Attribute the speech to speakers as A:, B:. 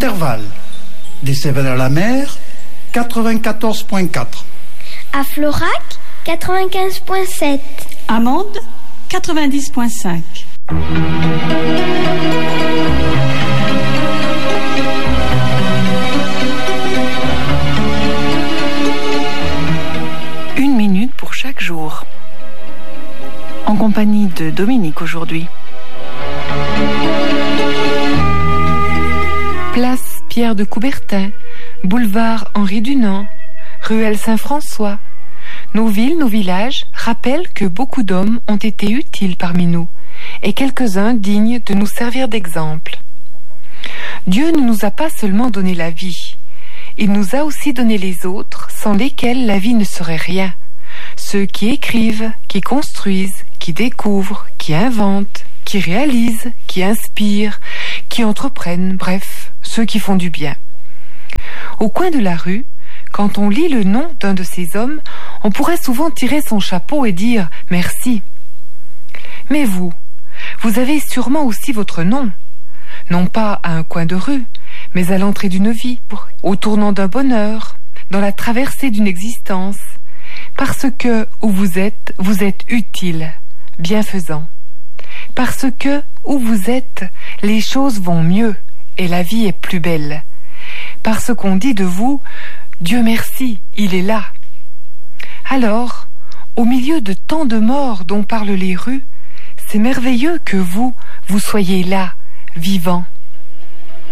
A: Intervalle. Des Cévennes-la-Mer, 94.4.
B: À Florac, 95.7.
C: À Mende, 90.5.
D: Une minute pour chaque jour. En compagnie de Dominique aujourd'hui. Place Pierre de Coubertin, boulevard Henri Dunant, ruelle Saint-François. Nos villes, nos villages rappellent que beaucoup d'hommes ont été utiles parmi nous et quelques-uns dignes de nous servir d'exemple. Dieu ne nous a pas seulement donné la vie, il nous a aussi donné les autres sans lesquels la vie ne serait rien. Ceux qui écrivent, qui construisent, qui découvrent, qui inventent, qui réalisent, qui inspirent, qui entreprennent, bref, ceux qui font du bien. Au coin de la rue, quand on lit le nom d'un de ces hommes, on pourrait souvent tirer son chapeau et dire « merci ». Mais vous avez sûrement aussi votre nom, non pas à un coin de rue, mais à l'entrée d'une vie, au tournant d'un bonheur, dans la traversée d'une existence, parce que où vous êtes utile, bienfaisant. Parce que où vous êtes, les choses vont mieux et la vie est plus belle. Parce qu'on dit de vous « Dieu merci, il est là ». Alors, au milieu de tant de morts dont parlent les rues, c'est merveilleux que vous soyez là, vivant.